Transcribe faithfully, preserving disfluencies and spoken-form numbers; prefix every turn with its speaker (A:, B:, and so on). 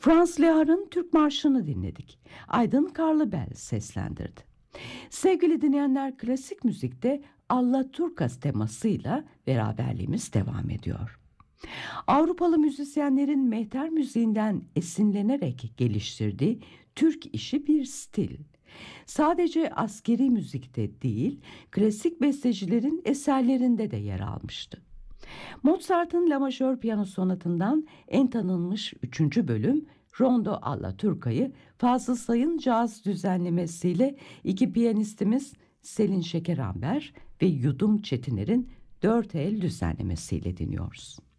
A: Franz Lehar'ın Türk Marşı'nı dinledik. Aydın Karlıbel seslendirdi. Sevgili dinleyenler, klasik müzikte Allaturka temasıyla beraberliğimiz devam ediyor. Avrupalı müzisyenlerin mehter müziğinden esinlenerek geliştirdiği Türk işi bir stil. Sadece askeri müzikte değil, klasik bestecilerin eserlerinde de yer almıştı. Mozart'ın La Majör Piyano Sonatı'ndan en tanınmış üçüncü bölüm Rondo alla Turca'yı Fazıl Say'ın caz düzenlemesiyle iki piyanistimiz Selin Şekeramber ve Yudum Çetiner'in dört el düzenlemesiyle dinliyoruz.